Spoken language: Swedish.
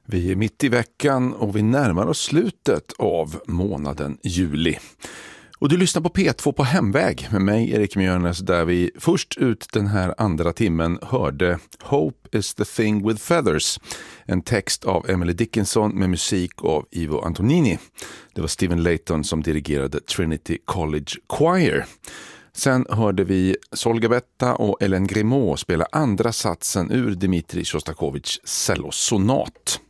Vi är mitt i veckan och vi närmar oss slutet av månaden juli. Och du lyssnar på P2 på hemväg med mig, Erik Mjörnes, där vi först ut den här andra timmen hörde Hope is the thing with feathers, en text av Emily Dickinson med musik av Ivo Antonini. Det var Stephen Layton som dirigerade Trinity College Choir. Sen hörde vi Sol Gabetta och Ellen Grimaud spela andra satsen ur Dmitri Shostakovichs cellosonat.